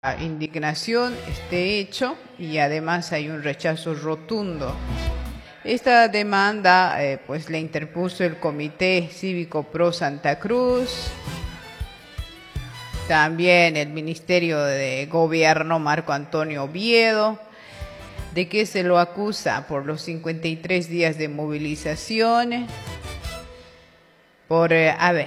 Indignación este hecho y además hay un rechazo rotundo. Esta demanda pues la interpuso el Comité Cívico Pro Santa Cruz, también el Ministerio de Gobierno Marco Antonio Oviedo, de que se lo acusa por los 53 días de movilización, por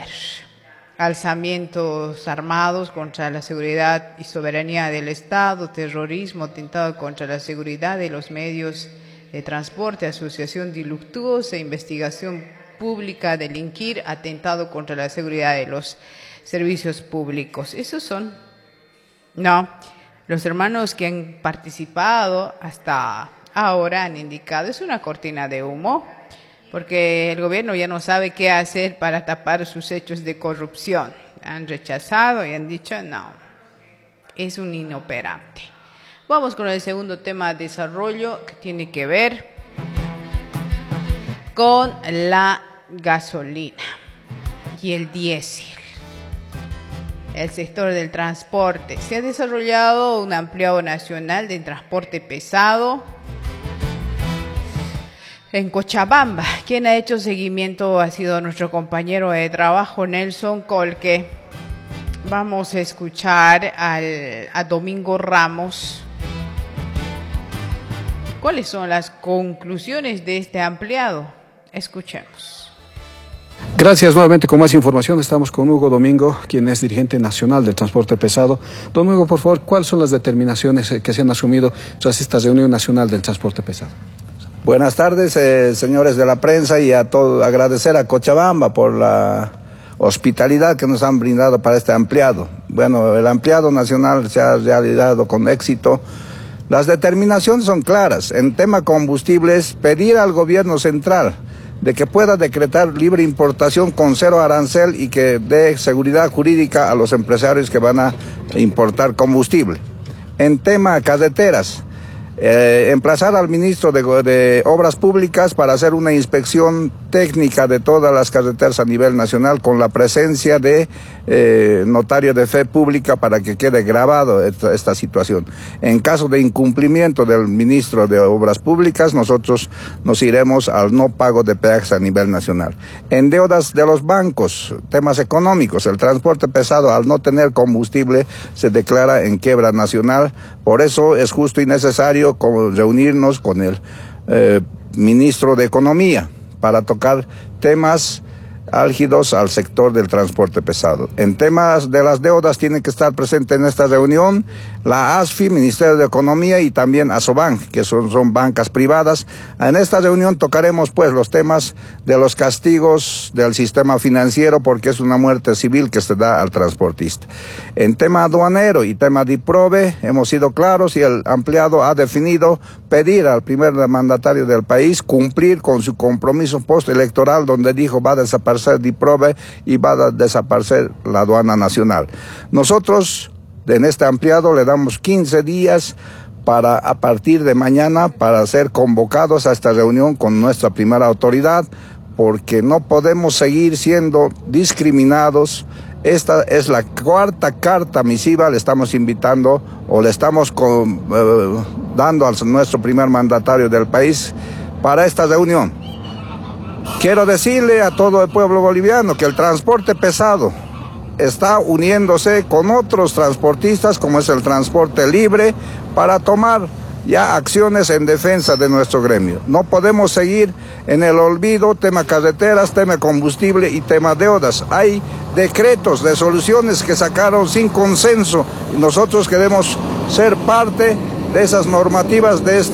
alzamientos armados contra la seguridad y soberanía del Estado, terrorismo, atentado contra la seguridad de los medios de transporte, asociación delictuosa, investigación pública, delinquir, atentado contra la seguridad de los servicios públicos. Esos son, los hermanos que han participado hasta ahora han indicado, es una cortina de humo, porque el gobierno ya no sabe qué hacer para tapar sus hechos de corrupción. Han rechazado y han dicho no, es un inoperante. Vamos con el segundo tema de desarrollo que tiene que ver con la gasolina y el diésel. El sector del transporte. Se ha desarrollado un ampliado nacional de transporte pesado en Cochabamba. Quien ha hecho seguimiento ha sido nuestro compañero de trabajo Nelson Colque. Vamos a escuchar a Domingo Ramos. ¿Cuáles son las conclusiones de este ampliado? Escuchemos. Gracias. Nuevamente con más información estamos con Hugo Domingo, quien es dirigente nacional del transporte pesado. Don Hugo, por favor, ¿cuáles son las determinaciones que se han asumido tras esta reunión nacional del transporte pesado? Buenas tardes, señores de la prensa, y a todos agradecer a Cochabamba por la hospitalidad que nos han brindado para este ampliado. Bueno, el ampliado nacional se ha realizado con éxito. Las determinaciones son claras. En tema combustibles, pedir al gobierno central de que pueda decretar libre importación con cero arancel y que dé seguridad jurídica a los empresarios que van a importar combustible. En tema carreteras, emplazar al ministro de Obras Públicas para hacer una inspección técnica de todas las carreteras a nivel nacional con la presencia de notario de fe pública para que quede grabado esta situación. En caso de incumplimiento del ministro de Obras Públicas, nosotros nos iremos al no pago de peajes a nivel nacional. En deudas de los bancos, temas económicos, el transporte pesado al no tener combustible se declara en quiebra nacional. Por eso es justo y necesario reunirnos con el ministro de Economía para tocar temas álgidos al sector del transporte pesado. En temas de las deudas tiene que estar presente en esta reunión la ASFI, Ministerio de Economía, y también Asobank, que son bancas privadas. En esta reunión tocaremos pues los temas de los castigos del sistema financiero, porque es una muerte civil que se da al transportista. En tema aduanero y tema de IPROVE hemos sido claros y el ampliado ha definido pedir al primer mandatario del país cumplir con su compromiso postelectoral, donde dijo va a desaparecer DIPROVE y va a desaparecer la aduana nacional. Nosotros en este ampliado le damos 15 días para a partir de mañana para ser convocados a esta reunión con nuestra primera autoridad, porque no podemos seguir siendo discriminados. Esta es la cuarta carta misiva, le estamos invitando o le estamos dando a nuestro primer mandatario del país para esta reunión. Quiero decirle a todo el pueblo boliviano que el transporte pesado está uniéndose con otros transportistas, como es el transporte libre, para tomar ya acciones en defensa de nuestro gremio. No podemos seguir en el olvido, tema carreteras, tema combustible y tema deudas. Hay decretos, resoluciones que sacaron sin consenso y nosotros queremos ser parte de esas normativas, de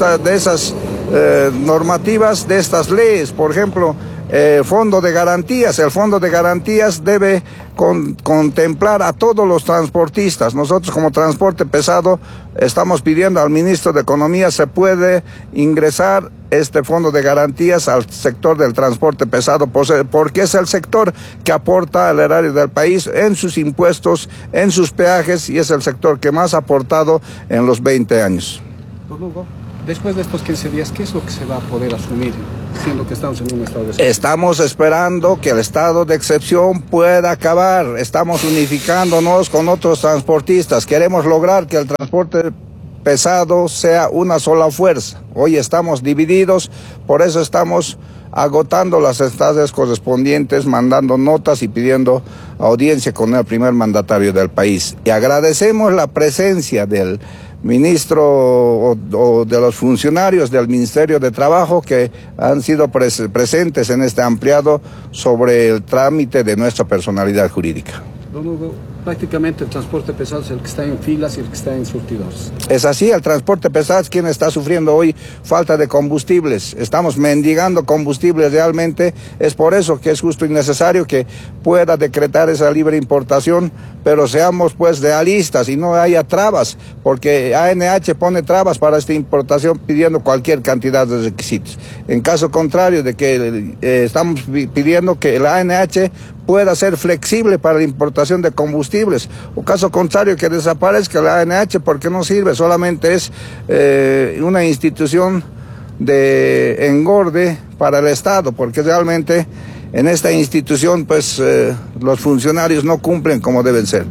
estas leyes. Por ejemplo, fondo de garantías. El fondo de garantías debe contemplar a todos los transportistas. Nosotros como transporte pesado estamos pidiendo al ministro de Economía se puede ingresar este fondo de garantías al sector del transporte pesado, porque es el sector que aporta al erario del país en sus impuestos, en sus peajes, y es el sector que más ha aportado en los 20 años. Don Hugo, después de estos 15 días, ¿qué es lo que se va a poder asumir siendo que estamos en un estado de excepción? Estamos esperando que el estado de excepción pueda acabar. Estamos unificándonos con otros transportistas. Queremos lograr que el transporte pesado sea una sola fuerza. Hoy estamos divididos, por eso estamos agotando las estancias correspondientes, mandando notas y pidiendo audiencia con el primer mandatario del país. Y agradecemos la presencia del ministro o de los funcionarios del Ministerio de Trabajo que han sido presentes en este ampliado sobre el trámite de nuestra personalidad jurídica. Don Hugo, prácticamente el transporte pesado es el que está en filas y el que está en surtidores. Es así, el transporte pesado es quien está sufriendo hoy falta de combustibles. Estamos mendigando combustibles realmente. Es por eso que es justo y necesario que pueda decretar esa libre importación, pero seamos pues realistas y no haya trabas, porque ANH pone trabas para esta importación pidiendo cualquier cantidad de requisitos. En caso contrario de que estamos pidiendo que la ANH pueda ser flexible para la importación de combustibles, o caso contrario que desaparezca la ANH porque no sirve, solamente es una institución de engorde para el Estado, porque realmente en esta institución pues los funcionarios no cumplen como deben ser.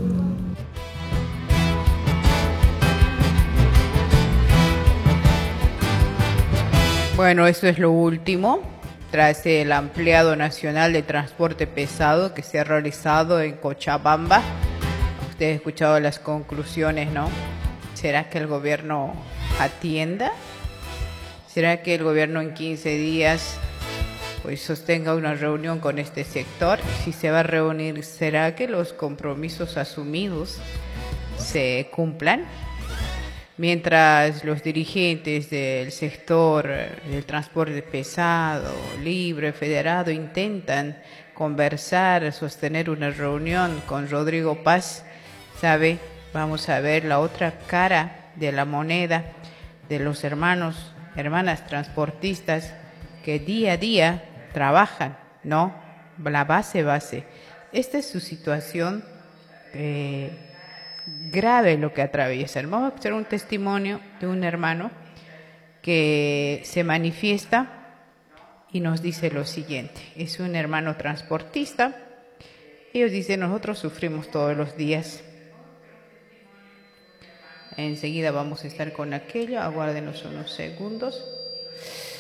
Bueno, eso es lo último. Tras el ampliado nacional de transporte pesado que se ha realizado en Cochabamba. Usted ha escuchado las conclusiones, ¿no? ¿Será que el gobierno atienda? ¿Será que el gobierno en 15 días pues sostenga una reunión con este sector? Si se va a reunir, ¿será que los compromisos asumidos se cumplan? Mientras los dirigentes del sector del transporte pesado, libre, federado, intentan conversar, sostener una reunión con Rodrigo Paz, ¿sabe? Vamos a ver la otra cara de la moneda de los hermanas transportistas que día a día trabajan, ¿no? La base. Esta es su situación grave lo que atraviesan. Vamos a escuchar un testimonio de un hermano que se manifiesta y nos dice lo siguiente. Es un hermano transportista. Ellos dicen, nosotros sufrimos todos los días. Enseguida vamos a estar con aquello. Aguárdenos unos segundos.